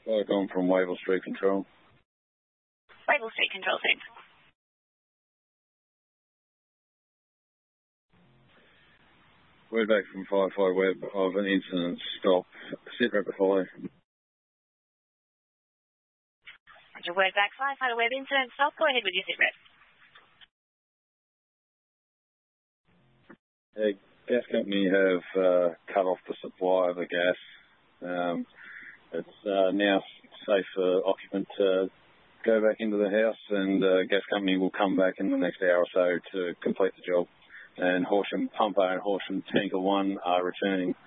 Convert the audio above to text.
Welcome from Wavell Street Control. Wavell Street Control, thanks. Word back from Firefighter Webb of an incident. Stop. Sit rep follow. Roger, word back. Firefighter Webb, incident. Stop. Go ahead with your sit rep. Gas company have cut off the supply of the gas. It's now safe for occupant to go back into the house, and gas company will come back in the next hour or so to complete the job. And Horsham Pumper and Horsham Tanker 1 are returning.